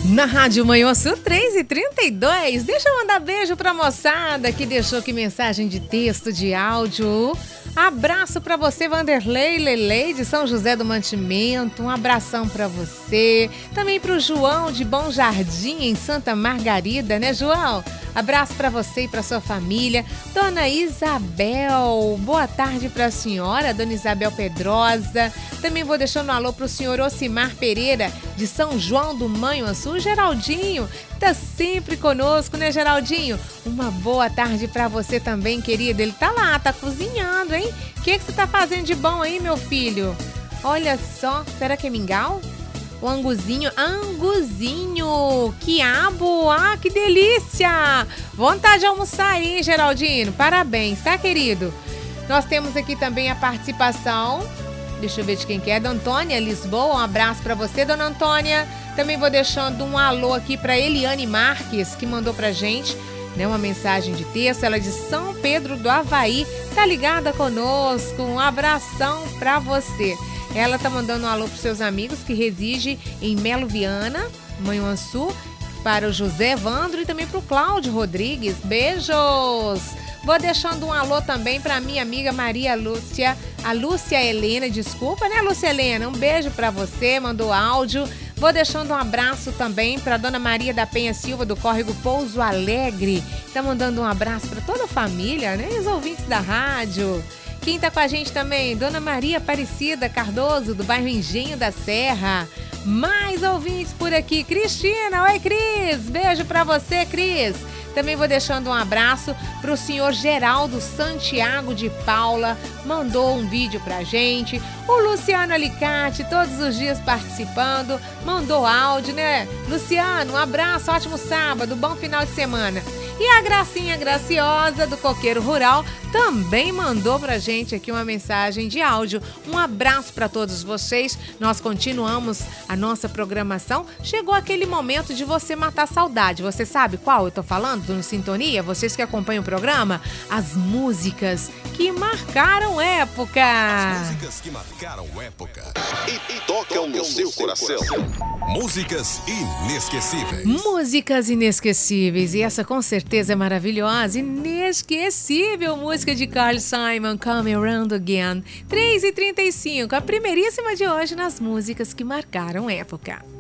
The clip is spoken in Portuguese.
Na Rádio Manhã Sul 3h32. Deixa eu mandar beijo pra moçada que deixou aqui mensagem de texto, de áudio. Abraço pra você, Vanderlei Lelei de São José do Mantimento. Um abração pra você. Também pro João de Bom Jardim, em Santa Margarida, né, João? Abraço pra você e pra sua família. Dona Isabel, boa tarde pra senhora, Dona Isabel Pedrosa. Também vou deixando um alô pro senhor Ocimar Pereira, de São João do Manhuaçu. Geraldinho, tá sempre conosco, né, Geraldinho? Uma boa tarde pra você também, querido. Ele tá lá, tá cozinhando, hein? O que você tá fazendo de bom aí, meu filho? Olha só, será que é mingau? O anguzinho, quiabo, que delícia! Vontade de almoçar aí, Geraldinho, parabéns, tá, querido? Nós temos aqui também a participação, deixa eu ver de quem que é, da Antônia Lisboa, um abraço pra você, dona Antônia. Também vou deixando um alô aqui pra Eliane Marques, que mandou pra gente, né, uma mensagem de texto, ela é de São Pedro do Havaí, tá ligada conosco, um abração pra você. Ela tá mandando um alô pros seus amigos que residem em Melo Viana, Manhuaçu, para o José Evandro e também pro Cláudio Rodrigues. Beijos! Vou deixando um alô também pra minha amiga Maria Lúcia, a Lúcia Helena, desculpa, né, Lúcia Helena? Um beijo pra você, mandou áudio. Vou deixando um abraço também para Dona Maria da Penha Silva, do Córrego Pouso Alegre. Tá mandando um abraço para toda a família, né? E os ouvintes da rádio. Quem tá com a gente também? Dona Maria Aparecida Cardoso, do bairro Engenho da Serra. Mais ouvintes por aqui. Cristina, oi, Cris. Beijo para você, Cris. Também vou deixando um abraço para o senhor Geraldo Santiago de Paula, mandou um vídeo pra gente. O Luciano Alicate, todos os dias participando, mandou áudio, né? Luciano, um abraço, ótimo sábado, bom final de semana. E a Gracinha Graciosa, do Coqueiro Rural, também mandou pra gente aqui uma mensagem de áudio. Um abraço para todos vocês. Nós continuamos a nossa programação. Chegou aquele momento de você matar a saudade. Você sabe qual eu tô falando no Sintonia? Vocês que acompanham o programa? As músicas que marcaram época. As músicas que marcaram época e tocam no seu coração. Músicas inesquecíveis. Músicas inesquecíveis. E essa com certeza é maravilhosa. Inesquecível. Música de Carl Simon, Come Around Again. 3h35. A primeiríssima de hoje nas músicas que marcaram época.